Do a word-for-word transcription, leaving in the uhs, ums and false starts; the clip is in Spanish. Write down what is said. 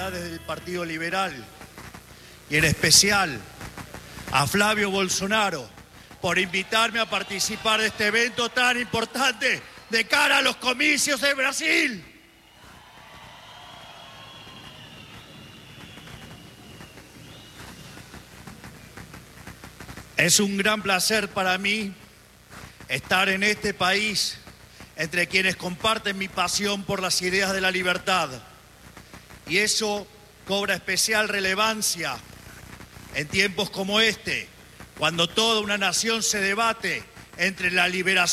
autoridades del Partido Liberal y en especial a Flavio Bolsonaro por invitarme a participar de este evento tan importante de cara a los comicios de Brasil. Es un gran placer para mí estar en este país entre quienes comparten mi pasión por las ideas de la libertad. Y eso cobra especial relevancia en tiempos como este, cuando toda una nación se debate entre la liberación